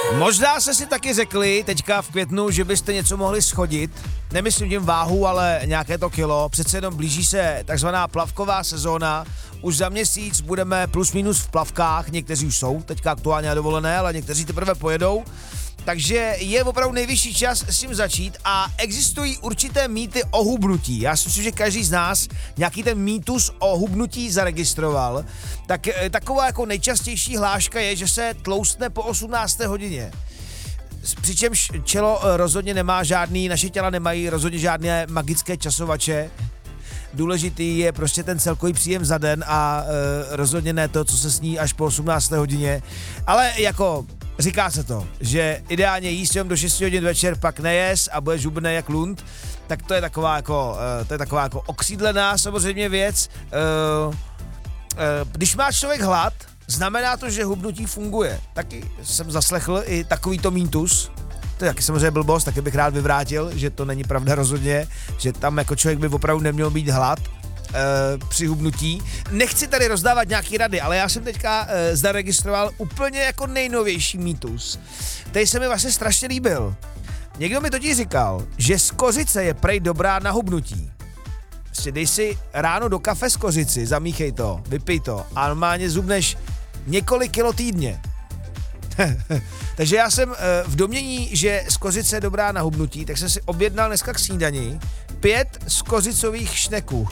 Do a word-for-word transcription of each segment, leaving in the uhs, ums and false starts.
Možná jste si taky řekli teďka v květnu, že byste něco mohli schodit. Nemyslím tím váhu, ale nějaké to kilo. Přece jenom blíží se takzvaná plavková sezóna. Už za měsíc budeme plus minus v plavkách. Někteří už jsou teďka aktuálně dovolené, ale někteří teprve pojedou. Takže je opravdu nejvyšší čas s tím začít a existují určité mýty o hubnutí. Já si myslím, že každý z nás nějaký ten mýtus o hubnutí zaregistroval. Tak taková jako nejčastější hláška je, že se tloustne po osmnácté hodině. Přičemž čelo rozhodně nemá žádný, naše těla nemají rozhodně žádné magické časovače. Důležitý je prostě ten celkový příjem za den a e, rozhodně ne to, co se sní až po osmnácté hodině. Ale jako říká se to, že ideálně jíst jenom do šesti hodin večer, pak nejes a budeš hubenej jak lund, tak to je taková jako, e, to je taková jako okřídlená samozřejmě věc. E, e, když má člověk hlad, znamená to, že hubnutí funguje. Taky jsem zaslechl i takovýto mýtus. To je taky samozřejmě blbost, taky bych rád vyvrátil, že to není pravda rozhodně, že tam jako člověk by opravdu neměl být hlad e, při hubnutí. Nechci tady rozdávat nějaký rady, ale já jsem teďka e, zaregistroval úplně jako nejnovější mýtus. Tady se mi vlastně strašně líbil. Někdo mi totiž říkal, že z kořice je prej dobrá na hubnutí. Prostě dej si ráno do kafe z kořici, zamíchej to, vypij to a normálně zubneš několik kilo týdně. Takže já jsem v domění, že z kořice je dobrá na hubnutí, tak jsem si objednal dneska k snídani pět z kořicových šneků.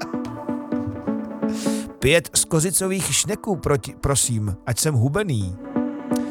Pět z kořicových šneků, proti, prosím, ať jsem hubený.